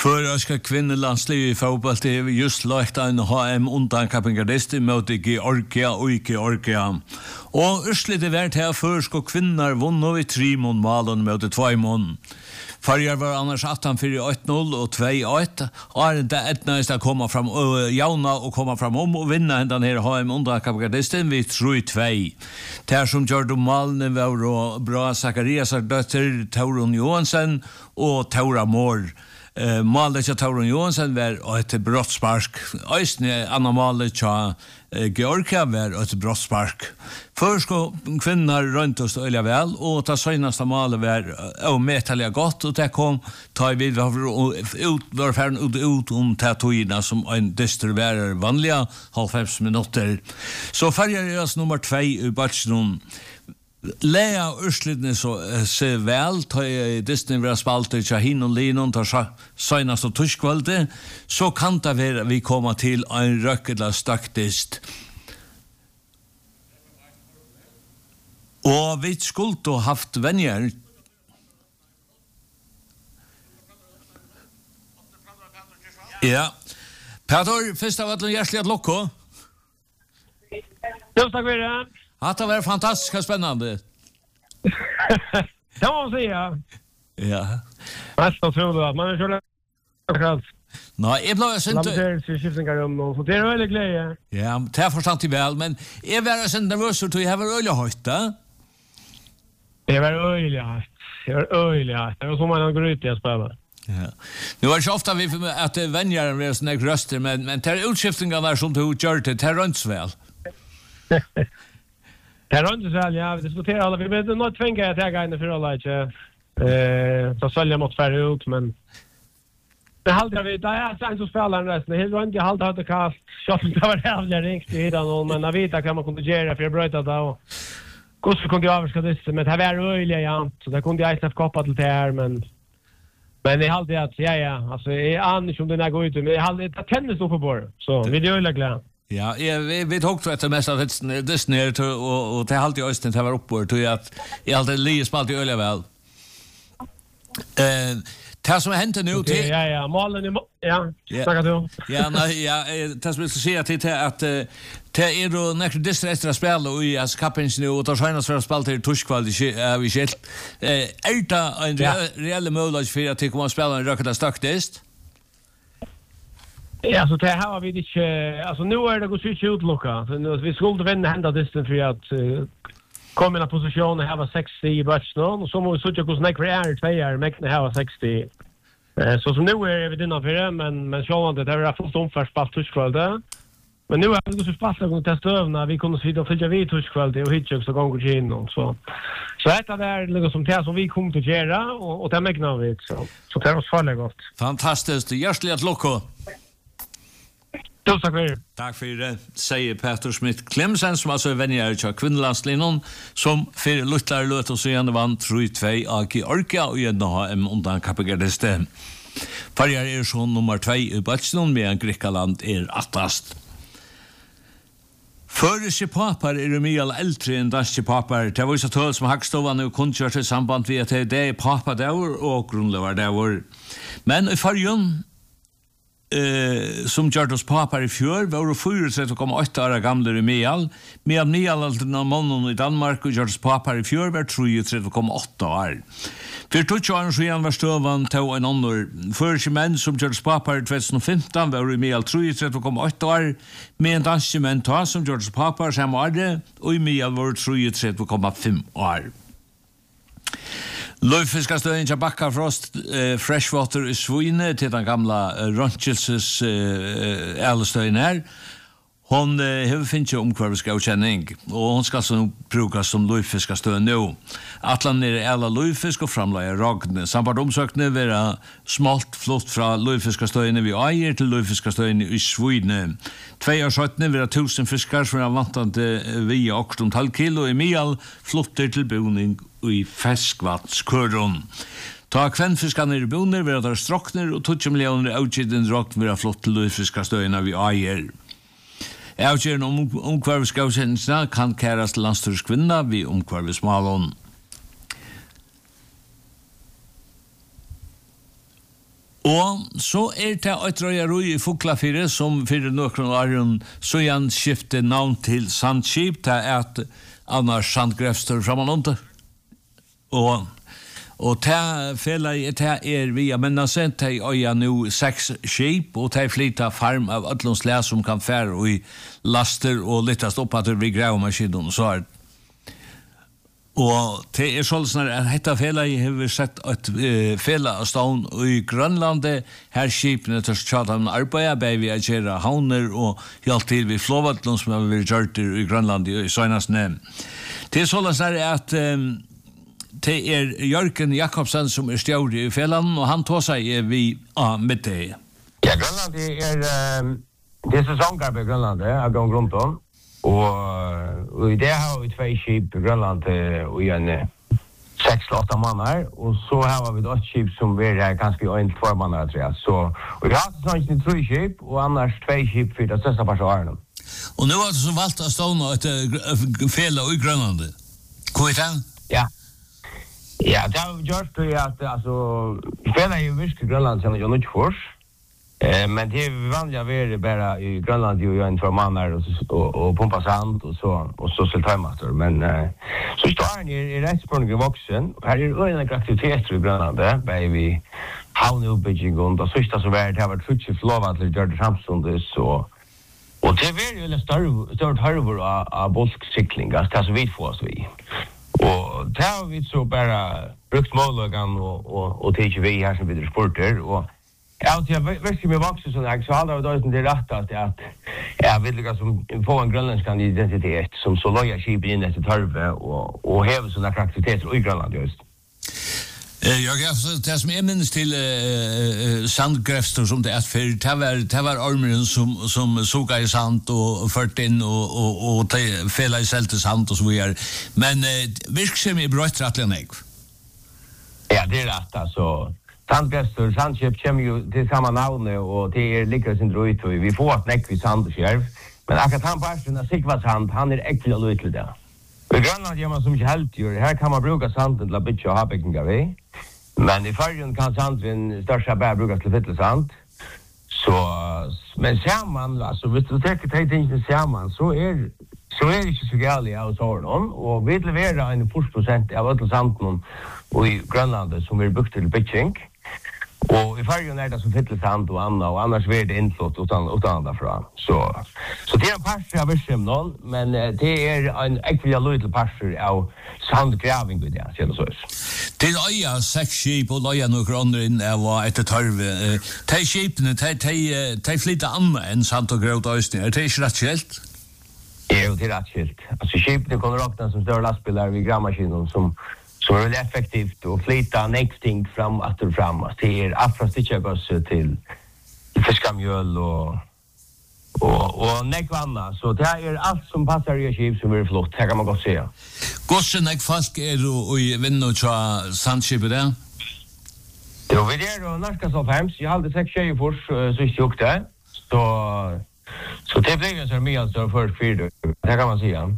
Førerska kvinnelandsliv i fotboll er just lagt en HM undankappingarist mot Georgia og Georgia. Og urslitet vært her førerska kvinner vunnet i 3 mål mot 2 mål. Farjar var annars 18-4-8-0 og 2-8. Og det etnast å komme fram jauna og komme fram og vinne hendan her HM undankappingaristen vi 3-2. Det som gjør de malene var bra Zacharias døtter Taurun Johansen og Taura Mår. Malet til Taurun Johansen var et brottspark. Øysene Anna Malet til Georgia var et brottspark. Først kvinner rundt oss øyelig vel, og det seneste malet var medtallig godt, og det kom vi var ferdig ut til togene som en distribuerer vanlige 90 minutter. Så ferdig er oss nummer 2 i Batsjnum. Lea urslitne så se vel til Disney var spalter til hin og linon til søgnast og tuskvalde, så kan det være vi kommer til en røkkela staktist. Og vi skulle haft venner. Ja. Peter, først av alt hjertelig at lukko. Jo, takk for det. Det var fantastiskt spännande. Det må man säga. Ja. Mest otroligt att man kör akkurat. Nej, jag blev sånt. Det är väldigt glädje. Ja, det är förstått väl, men är väl så nervös så jag har öl högt då. Det var öl. Det var som man går ut i att spela. Ja. Nu är det ofta vi att vänjer med såna röster, men det är utskiftningarna som du gör det runt väl. Det är inte så ja, vi diskuterar alla. Vi vet nog tvinga att jag in för alla inte. Så sälja mot färre ut, men det håller vi. Det är sen så spelar resten. Det är inte hålla det kast. Så det var jävla ringt i den, men när vi tar kan man kunna göra för bröta då. Hur ska kunde jag ska det med det här öliga ja. Så det kunde jag snabbt koppa till det här, men det håller att ja, alltså är annars om det går ut men det håller att tennis upp på bord. Så vi gör det glad. Ja, vi tog til etter mest av det sned, og det er alltid østen til å være oppbord, og jeg alltid lige spalt i øyelig vel. Det som henter nu til... Ja, målen snakker du. Ja, det som jeg skal si at det er jo nekker distre etter å spille, og i kappens nu, og det er skjønnes for å spille til torskvall, vi skilt. Det en reelle mulighet for at de kommer å spille en røkket av staktist? Ja, så det här har vi inte, alltså nu är det gå så utlucka. Så vi skulle vinna hända distan för att komma i en position och ha 60 i batchen och så måste vi söka hos nekvar är 2 år mäkna ha 60. Så som nu är vi innan för det, men självande det är fullt omfärspalt tuskvälde. Men nu är det så fast att vi testa övna, vi kunde sitta och följa vid tuskvälde och hitcha så gånger till in och så. Så detta är liksom det som vi kommer att göra och det mäknar vi så det är oss farligt gott. Fantastiskt, hjärtligt locko. Takk for det, sier Peter Smith-Klemsen, som altså er venner til kvinnelandslinjen, som for Lutlar løt og så gjerne vant 3-2 av Georgia og gjerne HM undankappingariste. Farjar er så nummer 2 i Batsjnum, medan Grikkaland er attast. Føreske papar er mye eldre enn danske papar. Det var så tøl som Hagstofan og kundkjørt i samband ved at det er papadauer og grunnlevardauer. Men i fargen som gjør oss papar i fjør, var det 34,8 år gamle i Meal, medan Meal-alderen av mannen i Danmark og gjør oss papar i fjør, var 33,8 år. For 20 år siden var støvann til en annen førerske menn som gjør oss papar i 2015, var i Meal 33,8 år, medan danske menn som gjør oss papar samme år, og i Meal var 33,5 år. Løyfiskastøyen til Bakkafrost Freshwater i Svine til den gamle Røntjelses ælestøyen her. Hon har finnet omkvarviskavkjenning, og hon skal så brukes som løyfiskastøyen nå. Atlan er alle løyfisk og framleier ragene. Samt omsøkene vil smalt flott fra løyfiskastøyene vi eier til løyfiskastøyene i Svine. 2 år 17 vil 1000 fiskar som er vantende via 8,5 kilo i Mial flotter til boning i feskvatskøren. Ta kvennfiskene i boner vil det strokner, og 20 millioner avgjiden drakt vil flott til løyfiskastøyene vi eier. Avgjøren omkvarviskavkjennelsene kan kæres til landstyrskvinna ved omkvarvismalen. Og så det et røyaroi i Fuglafire som fyrir nokron åren så igjen skifte navn til Sandskip, det at annars Sandgrefster framanunter. Og det fellet via mennesen, det øya nu 6 skip, og det flytta farm av ödlonslæ som kan fære og i laster og littast oppater vid gravmaskinen, så Og det sånn at dette fellet har sett et fellet av stånd i Grønlandet. Her skipene til Tjatan arbeider, bare vi gjøre havner og helt til vi flåvattlån som har vært gjort i Grønlandet i søgnasne. Det sånn at det Jørgen Jakobsen som stjord i fellet, og han tar seg vi med det. Ja, Grønlandet det sesongarbeid i Grønlandet, jeg går rundt om. Og i det har vi 2 skip i Grønland i en 6-8 måneder, og så har vi 8 skip som er ganske 1-2 måneder, tror jeg. Så vi har hatt 3 skip, og annars 2 skip for det største personen. Og nå det som valgt å stå nå et fele i Grønland. Hva det? Ja. Ja, det har vi gjort at fele jo virke i Grønland siden jeg ikke først. Men det vanliga är bara i Grönland ju en för mannar och pumpa sand och så siltaimaster. Men så står ni rätt sprången vuxen. Här olika aktiviteter i Grönland, baby. How new Beijing och så sista så vart det har varit fullständigt flovat till Jordan Samson så och det är ju en stort harbour av bolskcykling alltså det så vid för oss vi. Och det har vi så bara brukt målagan och teach vi här som vidare sporter och jag vet med vuxen så jag så hade då det rätt att jag vill liksom få en grönländsk identitet som så lojar skip in efter torve och häva såna aktiviteter i Grönland just. Jag gav det som minns till Sandgrefster som det för det var armeren som såg i sand och fört in och fälla i sälte sand och så vidare. Men virksom är brott rättligen. Ja, det är rätt alltså. Sandgrefster, Sandskip kommer ju till samma navn och det lyckas inte ut och vi får ett näck vid Sandskjärv. Men akkurat han parten av Sigvardsand, han äcklig att till det. I Grönland gör man som inte helt gör. Här kan man bruka sanden till att byta och ha bäckningar vid. Men i färgen kan sanden största bär brukas till fyttelsand. Så, men ser man, alltså, hvis du tänker till tingene ser man, så är det inte så gärligt av sådant. Och vi levererar en 40% av fyttelsanden i Grönland som är byggt till byggning. Och i färgen är det som fyttelsand och annars är det inflott utan därifrån. Så det är en parser av virksemnål, men det är en äckliga lojtal parser av sandgräving vid det, ser det så. Till öja 6 skip och loja några andra in var ett torv. De skipene, de flytta andra än sand och gröt östning. Är det inte rätt skilt? Jo, det är rätt skilt. Alltså skipene kommer råkna som större lastbilar vid gravmaskinen som är väldigt effektivt och flytta nästing fram och fram. Det är afra stickagösse till fiskamjöl och nekvanna. Så det är allt som passar i skip som är flott. Det kan man gott säga. Gosse nekfalk är i vinno tja Sandskipet där? Jo, vi är och narkas av hems. Jag hade 6 tjejer först sist jag åkte. Så det blev en så mycket för 4. Det kan man säga.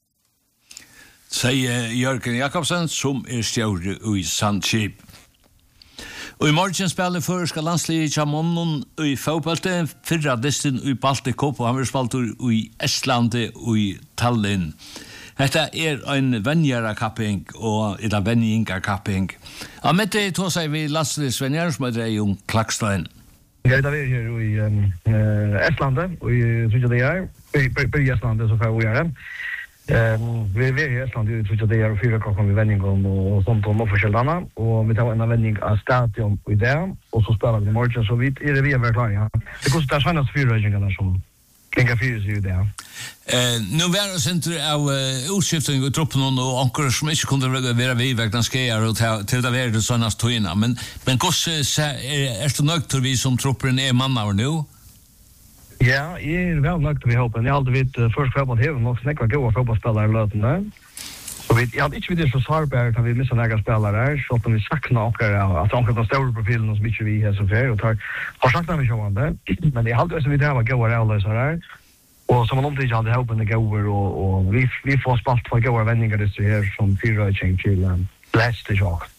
Säger Jørgen Jakobsen som stjord i Sandskip. Og i morgen spiller føreska landslige i Chamonnen i fotballte, 4 distin i Baltic Cup, og han vil spille i Estlandet og i Tallinn. Dette en vennjærakapping og en vennjingarkapping. Og med det tog seg vi landslige svenjar som heter Jon Klakstein. Ja, det er her i Estlandet, og i Sydja Estlandet så får vi gjøre det. Vi är i Estland i Twitch det är 4 klockor med vändning och sånt och forskjellarna och vi tar en vändning av stadion i det och så spelar vi i morgon så vidt är det vi är klara. Ja. Det kostar såna 4 röjningarna som kan fyra sig där. Nu var det center av utskiftning i truppen och ankor som inte kunde vara vid vägna skejar och till det var det såna stojna men gosse är det nöjt vi som truppen är mannar nu? Ja, jag är väl nöjd med hoppen. Jag har alltid vet först kväll mot heven och snäckva goda fotbollsspelare i löten. Så jag hade inte vid så svarbart att vi missar några spelare så att vi saknar att de kan ta stora profilen som inte vi är så för och har saknat mig så det. Men det är alltid så vi där var goda avlösare här. Och som man omtid hade hoppen det goda och vi får spalt på goda vändningar det så här som 4 change till läst det jag.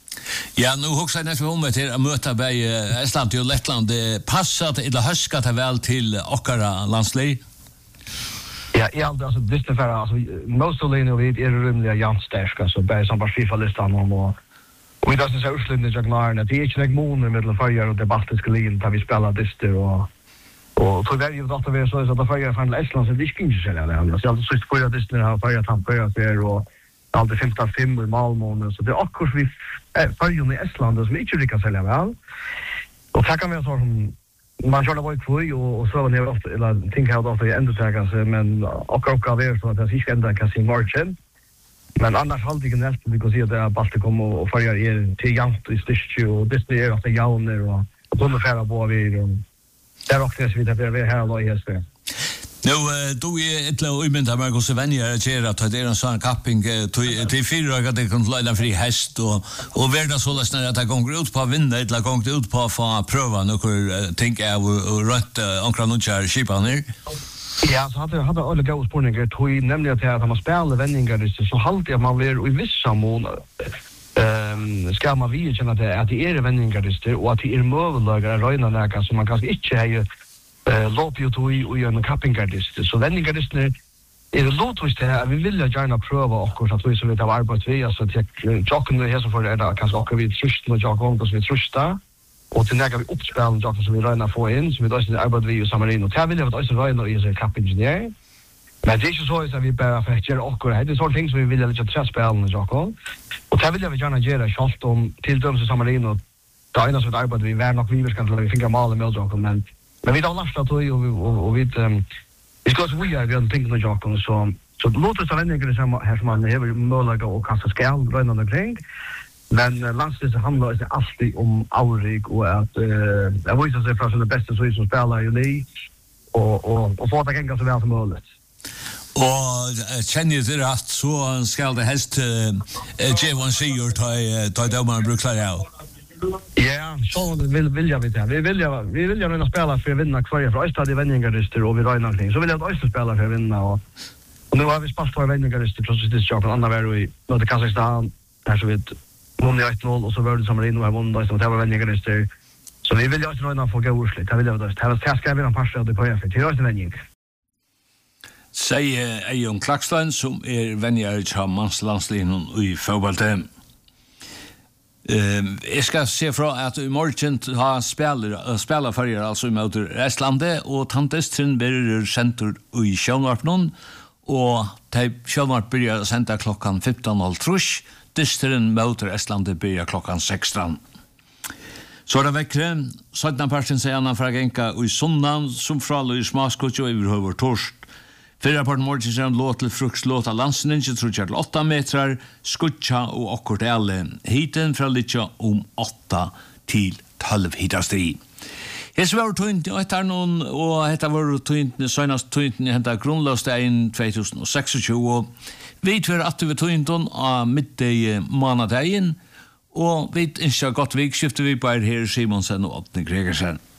Ja, nu huxar jag nästan till att möta bei Estland och Lettland. Det passar till att höska ta väl till okkara landslig. Ja, alltså det är för alltså most of Leno vid är rumliga janstärska så bei som bara FIFA-listan och vi då så urslut i Jaglarna. Det är inte like månader mellan förra och det baltiska ligan där vi spelar dister och så där ju då att vi så att förra från Estland så det är inte så där. Jag har så förra dister har förra tampera där och alltid 15-5 i Malmö så det är akkurat vi förra i Estland som inte lyckas sälja väl. Och tackar vi så som man kör det kvui och så var det ofta eller tänker jag då att ändå ta sig men och så att det ska ändå kan se marchen. Men annars hade jag nästan vi kan se att det är Baltikum och förra är till jant i styrke och det är att det jauner och de färra på vi där också så vidare vi här då i hästen. Nu då är ett lov med att gå så vänjer att göra att det är en sån capping till fyra att det kan lägga fri häst och värda så läsnar att det går ut på att vinna eller går ut på att få pröva några ting av rätt ankra några skipan här. Ja, så hade alla goda spårningar tog nämligen att man spelar vändningar så halt jag man vill i vissa mån ska man vi känna att det är vändningar och att det är möjliga röjna näka som man kanske inte har låpjut och en cappinggardist. Så vändinggardisten är det låtvis det vi vill gärna pröva och att vi så vet av arbete alltså att jocken det här så för det kanske också vi trusten och jocken så vi trusta och till när vi uppspelar jocken så vi räna få in så vi då är arbete vi Samarino och vill jag också räna i så cappingingenjör. Men det är ju så att vi bara för att göra och det är så ting som vi vill lite att spela med jocken. Och det vill jag gärna göra schalt om till döms Samarino. Då är det så att arbete vi värna och vi ska finka mal med jocken men vi har lastat och vi ska så vi är tänkt på Jakob så låt oss använda det här som man har möjlighet att kasta skall runt omkring men landsligt handlar det alltid om aurig och att jag vill säga från det bästa så som spelar ju ni och få det gänga så väl som möjligt. Och känner det att så ska det helst J1 Sigurd ta domaren brukar jag. Ja, så vill jag vet jag. Vi vill ju spela för att vinna kvar för Östad i vändningarlister och vi räknar kring. Så vill jag att Östad spelar för att vinna och nu har vi spass för vändningarlister trots att det är ju andra var i mot Kazakstan där så vet många 1-0 och så var det som in och har vunnit så det var vändningarlister. Så vi vill ju att räkna få gå urslut. Det vill jag att det ska vi en par steg på för till Östad vändning. Säger Ejon Klaxland som är vänjare till manslandslinjen i fotbollen. Jag ska se från att i morgon har spelar förra alltså mot Estlandet och tantestrin blir center i Sjönvarpnon och Sjönvarp börjar sända klockan 15:30 distrin mot Estlandet börjar klockan 16. Så det väckre sådana parten säger annan fråga i söndagen som från i smaskotjo över torsk. Fyra part morgens er en låt til frukslåt av landsninjen, tror jeg til 8 meter, skutja og akkurat alle. Hiten fra Litja 8 til 12 hitastri. Hese var tøynt i etter noen, og dette var tøynt, søgnast tøynt i hentet grunnlovsdagen 2026, og vi tver at vi tøynt av middag manadagen, og vi innskjer godt vikskiftet vi bare her Simonsen og Åtne Gregersen.